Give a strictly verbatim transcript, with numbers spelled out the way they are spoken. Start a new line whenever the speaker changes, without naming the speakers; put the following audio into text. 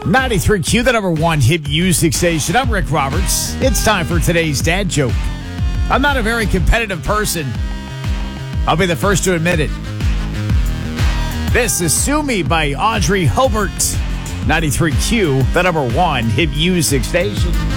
ninety-three Q, the number one hit music station. I'm Rick Roberts. It's time for today's dad joke. I'm not a very competitive person. I'll be the first to admit it. This is Sue Me by Audrey Hobart. ninety-three Q, the number one hit music station.